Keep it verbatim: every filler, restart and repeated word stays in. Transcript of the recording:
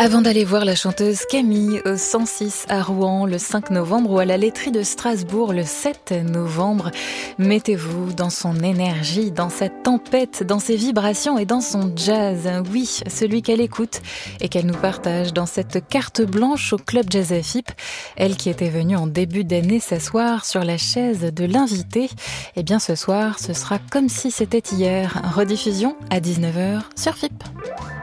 Avant d'aller voir la chanteuse Camille au cent six à Rouen le cinq novembre ou à la laiterie de Strasbourg le sept novembre, mettez-vous dans son énergie, dans sa tempête, dans ses vibrations et dans son jazz. Oui, celui qu'elle écoute et qu'elle nous partage dans cette carte blanche au Club Jazz F I P. Elle qui était venue en début d'année s'asseoir sur la chaise de l'invité. Eh bien ce soir, ce sera comme si c'était hier. Rediffusion à dix-neuf heures sur F I P.